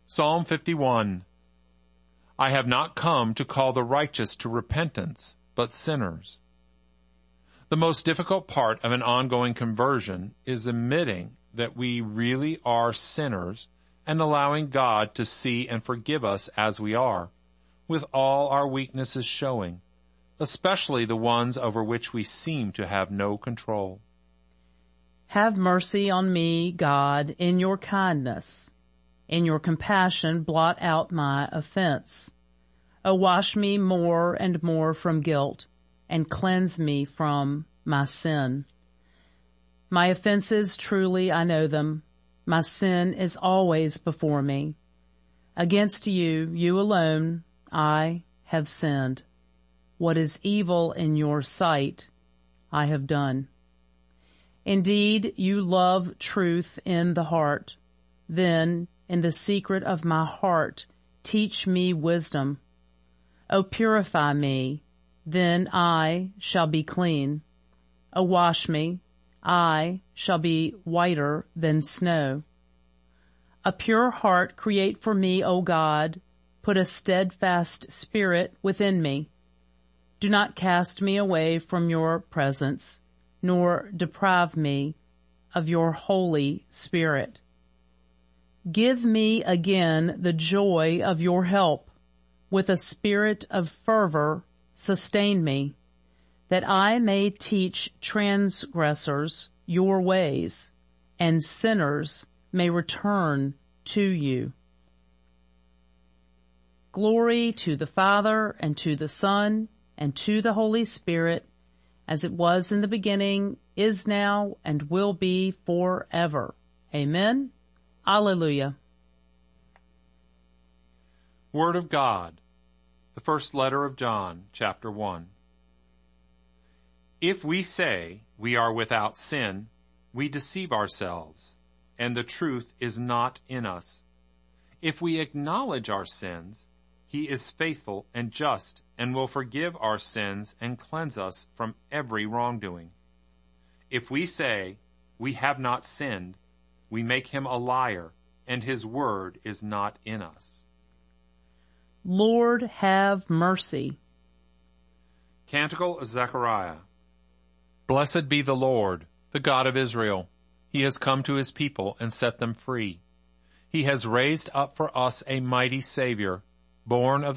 Psalm 51. I have not come to call the righteous to repentance, but sinners. The most difficult part of an ongoing conversion is admitting that we really are sinners and allowing God to see and forgive us as we are, with all our weaknesses showing, especially the ones over which we seem to have no control. Have mercy on me, God, in your kindness. In your compassion, blot out my offense. O wash me more and more from guilt, and cleanse me from my sin. My offenses, truly I know them. My sin is always before me. Against you, you alone, I have sinned. What is evil in your sight, I have done. Indeed, you love truth in the heart. Then, in the secret of my heart, teach me wisdom. O purify me, then I shall be clean. O wash me, I shall be whiter than snow. A pure heart create for me, O God. Put a steadfast spirit within me. Do not cast me away from your presence, nor deprive me of your Holy Spirit. Give me again the joy of your help. With a spirit of fervor, sustain me, that I may teach transgressors your ways, and sinners may return to you. Glory to the Father, and to the Son, and to the Holy Spirit, as it was in the beginning, is now, and will be forever. Amen. Alleluia. Word of God. The first letter of John, chapter 1. If we say we are without sin, we deceive ourselves, and the truth is not in us. If we acknowledge our sins, he is faithful and just, and will forgive our sins and cleanse us from every wrongdoing. If we say we have not sinned, we make him a liar, and his word is not in us. Lord, have mercy. Canticle of Zechariah. Blessed be the Lord, the God of Israel. He has come to his people and set them free. He has raised up for us a mighty Savior, born of